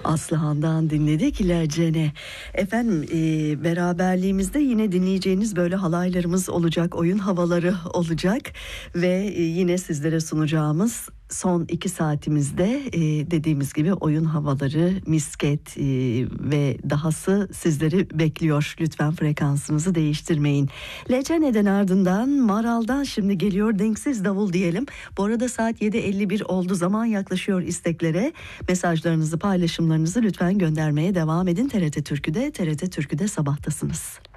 Aslıhan'dan dinledik Lecene. Efendim beraberliğimizde yine dinleyeceğiniz böyle halaylarımız olacak, oyun havaları olacak ve yine sizlere sunacağımız son 2 saatimizde dediğimiz gibi oyun havaları, misket ve dahası sizleri bekliyor. Lütfen frekansınızı değiştirmeyin. Lecene'den ardından Maral'dan şimdi geliyor Denksiz Davul diyelim. Bu arada saat 7:51 oldu, zaman yaklaşıyor isteklere. Mesajlarınızı, paylaşımlarınızı lütfen göndermeye devam edin. TRT Türkü'de sabahtasınız.